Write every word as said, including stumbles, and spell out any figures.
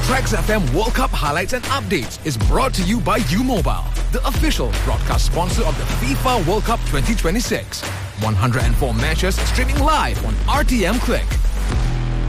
Tracks F M World Cup highlights and updates is brought to you by U Mobile, the official broadcast sponsor of the FIFA World Cup twenty twenty-six. one hundred four matches streaming live on R T M Click.